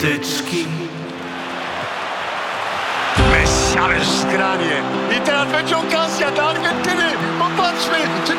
wtyczki. Messi, ależ zgranie. I teraz będzie okazja dla Argentyny. Popatrzmy, czy